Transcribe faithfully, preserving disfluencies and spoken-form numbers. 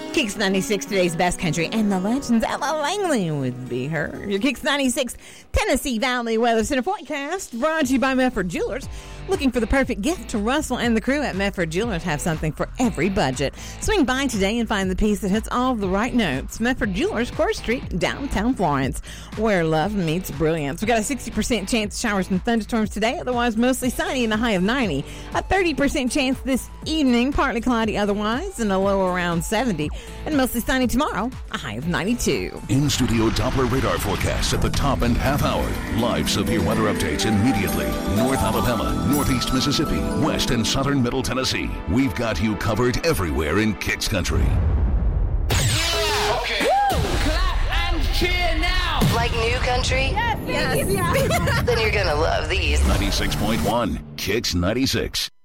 Kicks ninety-six, today's best country, and the legends. Ella Langley would be her. Your Kicks ninety-six Tennessee Valley Weather Center forecast brought to you by Medford Jewelers. Looking for the perfect gift to Russell and the crew at Medford Jewelers have something for every budget. Swing by today and find the piece that hits all the right notes. Medford Jewelers, Court Street, downtown Florence, where love meets brilliance. We've got a sixty percent chance of showers and thunderstorms today, otherwise mostly sunny and a high of ninety. A thirty percent chance this evening, partly cloudy otherwise, and a low around seventy. And mostly sunny tomorrow, a high of ninety-two. In-studio Doppler radar forecasts at the top and half hour. Live severe weather updates immediately. North Alabama, Northeast Mississippi, West and Southern Middle Tennessee. We've got you covered everywhere in Kicks Country. Yeah! Okay. Woo! Clap and cheer now! Like new country? Yes, yes. Then you're gonna love these. ninety-six point one, Kicks ninety-six.